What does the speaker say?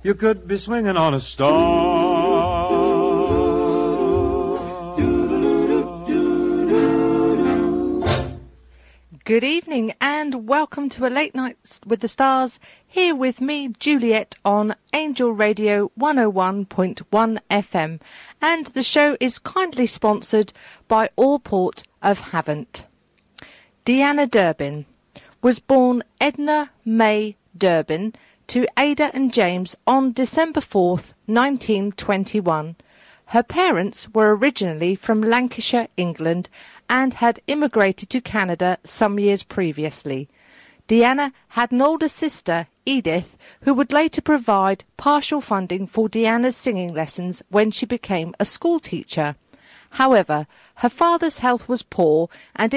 You could be swinging on a star. Good evening and welcome to a late night with the stars, here with me, Juliet, on Angel Radio 101.1 FM, and the show is kindly sponsored by Allport of Havant. Deanna Durbin was born Edna May Durbin to Ada and James on December 4th, 1921. Her parents were originally from Lancashire, England, and had immigrated to Canada some years previously. Deanna had an older sister, Edith, who would later provide partial funding for Deanna's singing lessons when she became a school teacher. However, her father's health was poor and